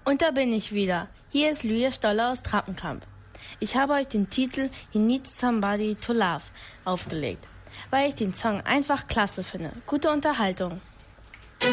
Und da bin ich wieder. Hier ist Lydia Stoller aus Trappenkamp. Ich habe euch den Titel You Need Somebody to Love aufgelegt, weil ich den Song einfach klasse finde. Gute Unterhaltung.